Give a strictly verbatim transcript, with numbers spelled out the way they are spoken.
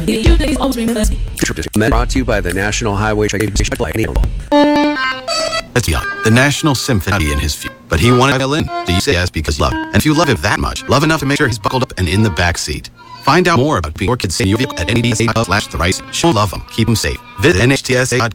Brought to you by the National Highway Trade Association. Let's be honest, the National Symphony in his few, but he wanted a violin. Do you say yes because love? And if you love him that much, love enough to make sure he's buckled up and in the back seat. Find out more about your kids in your vehicle at N H T S A slash the right. Show love them, keep them safe. Visit N H T S A.